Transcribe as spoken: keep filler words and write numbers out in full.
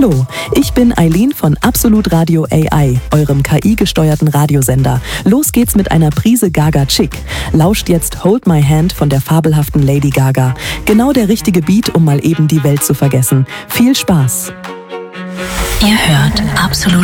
Hallo, ich bin Eileen von Absolut Radio A I, eurem K I-gesteuerten Radiosender. Los geht's mit einer Prise Gaga Chic. Lauscht jetzt Hold My Hand von der fabelhaften Lady Gaga. Genau der richtige Beat, um mal eben die Welt zu vergessen. Viel Spaß! Ihr hört Absolut